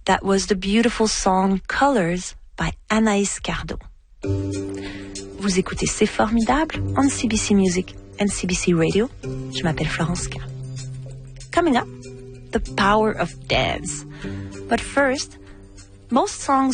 That was the beautiful song Colors by Anaïs Cardo. Vous écoutez C'est Formidable on CBC Music and CBC Radio. Je m'appelle Florence K. Coming up, the power of dance. But first, most songs